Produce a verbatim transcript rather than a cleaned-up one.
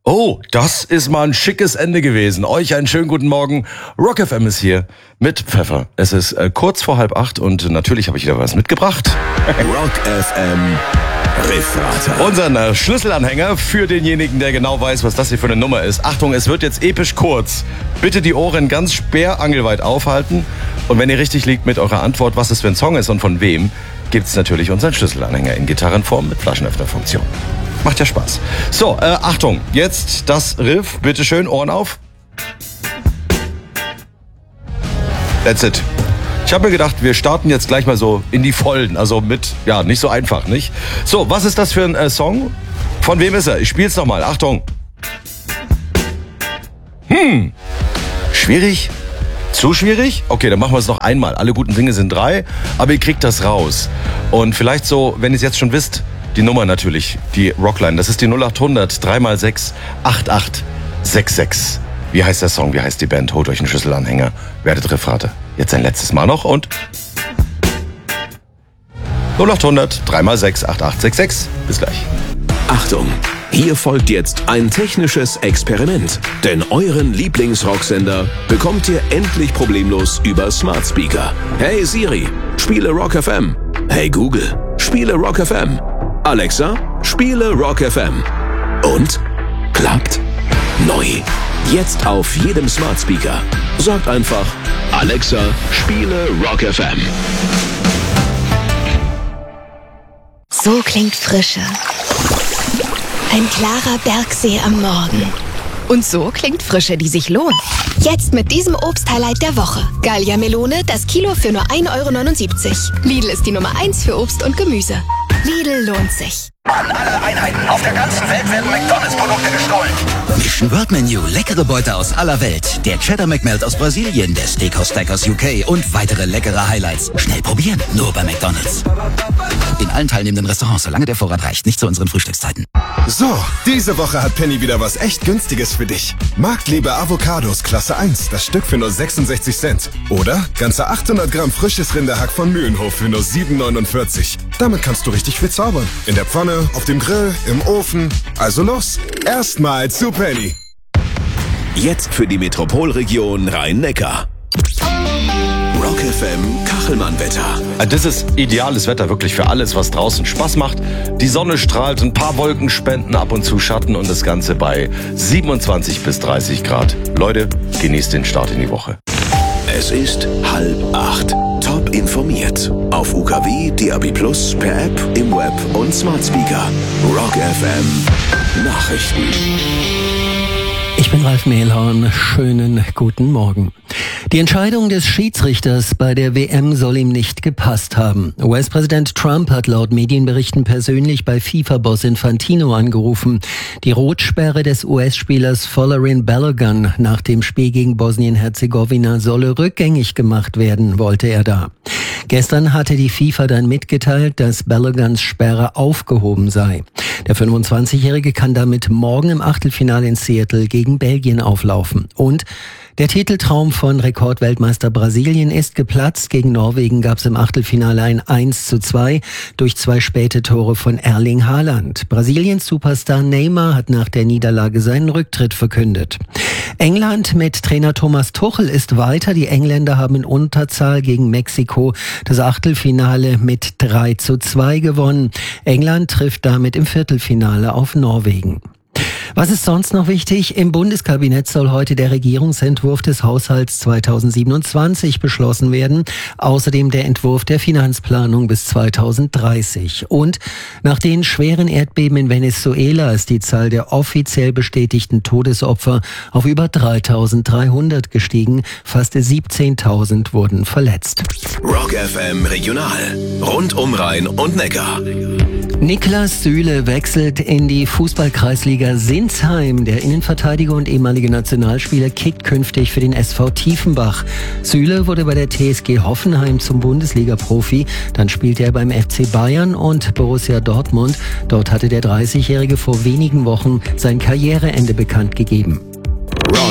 Oh, das ist mal ein schickes Ende gewesen. Euch einen schönen guten Morgen. Rock F M ist hier mit Pfeffer. Es ist äh, kurz vor halb acht und natürlich habe ich wieder was mitgebracht. Rock F M Refrater. Unseren äh, Schlüsselanhänger für denjenigen, der genau weiß, was das hier für eine Nummer ist. Achtung, es wird jetzt episch kurz. Bitte die Ohren ganz sperrangelweit aufhalten. Und wenn ihr richtig liegt mit eurer Antwort, was es für ein Song ist und von wem, gibt es natürlich unseren Schlüsselanhänger in Gitarrenform mit Flaschenöffnerfunktion. Macht ja Spaß. So, äh, Achtung, jetzt das Riff. Bitte schön, Ohren auf. That's it. Ich habe mir gedacht, wir starten jetzt gleich mal so in die Vollen. Also mit, ja, nicht so einfach, nicht? So, was ist das für ein äh, Song? Von wem ist er? Ich spiel's nochmal. Achtung. Hm. Schwierig? Zu schwierig? Okay, dann machen wir es noch einmal. Alle guten Dinge sind drei, aber ihr kriegt das raus. Und vielleicht so, wenn ihr es jetzt schon wisst, die Nummer natürlich, die Rockline. Das ist die null acht hundert drei mal sechs acht acht sechs sechs. Wie heißt der Song? Wie heißt die Band? Holt euch einen Schlüsselanhänger. Werdet Refrater. Jetzt ein letztes Mal noch und null acht hundert drei mal sechs acht acht sechs sechs. Bis gleich. Achtung, hier folgt jetzt ein technisches Experiment. Denn euren Lieblingsrocksender bekommt ihr endlich problemlos über Smart Speaker. Hey Siri, spiele Rock F M. Hey Google, spiele Rock F M. Alexa, spiele Rock F M. Und? Klappt? Neu. Jetzt auf jedem Smart Speaker. Sagt einfach, Alexa, spiele Rock F M. So klingt Frische. Ein klarer Bergsee am Morgen. Und so klingt Frische, die sich lohnt. Jetzt mit diesem Obst-Highlight der Woche. Gallia Melone, das Kilo für nur ein Euro neunundsiebzig. Lidl ist die Nummer eins für Obst und Gemüse. Lidl lohnt sich. An alle Einheiten auf der ganzen Welt werden McDonalds-Produkte gestohlen. Mission World Menu, leckere Beute aus aller Welt. Der Cheddar McMelt aus Brasilien, der Steakhouse Stack aus U K und weitere leckere Highlights. Schnell probieren, nur bei McDonalds. In allen teilnehmenden Restaurants, solange der Vorrat reicht, nicht zu unseren Frühstückszeiten. So, diese Woche hat Penny wieder was echt Günstiges für dich. Marktliebe Avocados Klasse eins, das Stück für nur sechsundsechzig Cent. Oder ganze achthundert Gramm frisches Rinderhack von Mühlenhof für nur sieben neunundvierzig. Damit kannst du richtig viel zaubern. In der Pfanne, auf dem Grill, im Ofen. Also los, erstmal zu Penny. Jetzt für die Metropolregion Rhein-Neckar. Rock F M Kachelmann-Wetter. Das ist ideales Wetter wirklich für alles, was draußen Spaß macht. Die Sonne strahlt, ein paar Wolken spenden ab und zu Schatten und das Ganze bei siebenundzwanzig bis dreißig Grad. Leute, genießt den Start in die Woche. Es ist halb acht. Top informiert. Auf U K W, D A B plus, per App, im Web und Smart Speaker. Rock F M Nachrichten. Ich bin Ralf Mehlhorn. Schönen guten Morgen. Die Entscheidung des Schiedsrichters bei der W M soll ihm nicht gepasst haben. U S-Präsident Trump hat laut Medienberichten persönlich bei FIFA-Boss Infantino angerufen. Die Rotsperre des U S-Spielers Folarin Balogun nach dem Spiel gegen Bosnien-Herzegowina solle rückgängig gemacht werden, wollte er da. Gestern hatte die FIFA dann mitgeteilt, dass Baloguns Sperre aufgehoben sei. Der fünfundzwanzigjährige kann damit morgen im Achtelfinale in Seattle gegen Belgien auflaufen. Und der Titeltraum von Rekordweltmeister Brasilien ist geplatzt. Gegen Norwegen gab es im Achtelfinale ein eins zu zwei durch zwei späte Tore von Erling Haaland. Brasiliens Superstar Neymar hat nach der Niederlage seinen Rücktritt verkündet. England mit Trainer Thomas Tuchel ist weiter. Die Engländer haben in Unterzahl gegen Mexiko das Achtelfinale mit drei zu zwei gewonnen. England trifft damit im Viertelfinale auf Norwegen. Was ist sonst noch wichtig? Im Bundeskabinett soll heute der Regierungsentwurf des Haushalts zweitausendsiebenundzwanzig beschlossen werden. Außerdem der Entwurf der Finanzplanung bis zweitausenddreißig. Und nach den schweren Erdbeben in Venezuela ist die Zahl der offiziell bestätigten Todesopfer auf über dreitausenddreihundert gestiegen. Fast siebzehntausend wurden verletzt. Rock F M Regional. Rund um Rhein und Neckar. Niklas Süle wechselt in die Fußballkreisliga Sinsheim. Der Innenverteidiger und ehemalige Nationalspieler kickt künftig für den S V Tiefenbach. Süle wurde bei der T S G Hoffenheim zum Bundesliga-Profi. Dann spielte er beim F C Bayern und Borussia Dortmund. Dort hatte der dreißigjährige vor wenigen Wochen sein Karriereende bekannt gegeben. Rock